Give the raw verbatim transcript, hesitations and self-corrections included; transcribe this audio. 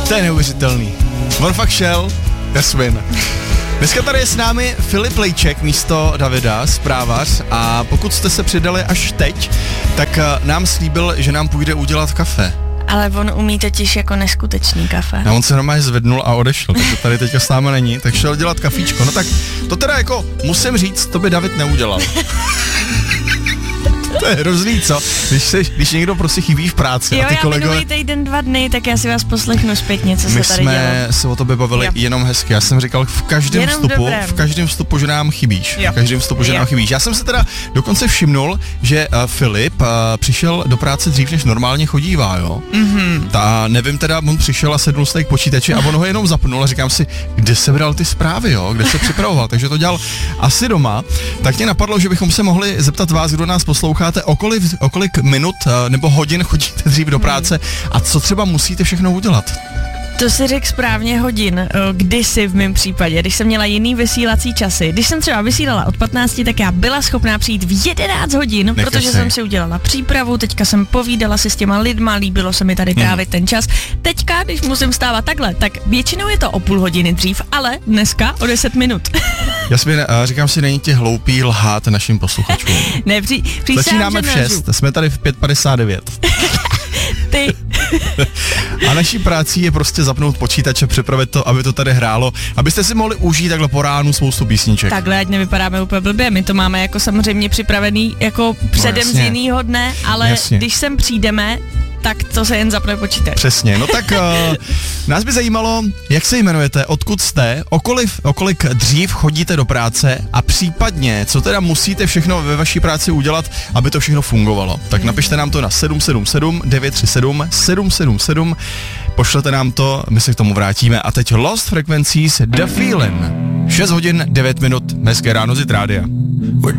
To je neuvěřitelný. On fakt šel, Jasmin. Dneska tady je s námi Filip Lejček místo Davida, zprávař, a pokud jste se přidali až teď, tak nám slíbil, že nám půjde udělat kafe. Ale on umí totiž jako neskutečný kafe. A on se normálně zvednul a odešel, takže tady teďka s námi není, tak šel dělat kafíčko. No tak to teda jako musím říct, to by David neudělal. To je hrozný, co? Když, se, když někdo prostě chybí v práci jo, a ty já kolegové... minulý týden dva dny, tak já si vás poslechnu zpětně, co My se tady dělo. My jsme se o tobě bavili jo. jenom hezky. Já jsem říkal v každém jenom vstupu, dobrém. v každém vstupu, že nám chybíš. Jo. V každém vstupu, že jo. nám chybíš. Já jsem se teda dokonce všimnul, že uh, Filip uh, přišel do práce dřív, než normálně chodívá, jo? Mhm. Ta, nevím teda, on přišel a sednul se k počítači a on ho jenom zapnul a říkám si, kde se bral ty zprávy, jo? Kde se připravoval, takže to dělal asi doma. Tak mě napadlo, že bychom se mohli zeptat vás, kdo nás posloucháte, o kolik, o kolik minut uh, nebo hodin chodíte dřív do práce hmm. a co třeba musíte všechno udělat. To si řekl správně hodin, kdysi v mém případě, když jsem měla jiný vysílací časy. Když jsem třeba vysílala od patnácti, tak já byla schopná přijít v jedenáct hodin, Nekeci. protože jsem si udělala přípravu, teďka jsem povídala si s těma lidma, líbilo se mi tady právě hmm. ten čas. Teďka, když musím stávat takhle, tak většinou je to o půl hodiny dřív, ale dneska o deset minut. Jasmin, říkám si, není ti hloupý lhát našim posluchačům. Ne, při, Začínáme v šest, jsme tady v pět padesát devět. Ty. A naší prací je prostě zapnout počítač a připravit to, aby to tady hrálo, abyste si mohli užít takhle po ránu spoustu písniček. Takhle, ať nevypadáme úplně blbě, my to máme jako samozřejmě připravený jako předem no, z jinýho dne, ale jasně. Když sem přijdeme, tak to se jen zapne počítač. Přesně, no tak uh, nás by zajímalo, jak se jmenujete, odkud jste, okolik, okolik dřív chodíte do práce a případně, co teda musíte všechno ve vaší práci udělat, aby to všechno fungovalo. Tak napište nám to na sedm sedm sedm devět tři sedm sedm sedm sedm, pošlete nám to, my se k tomu vrátíme. A teď Lost Frequencies, The Feeling. šest hodin devět minut, hezké ráno z Rádia.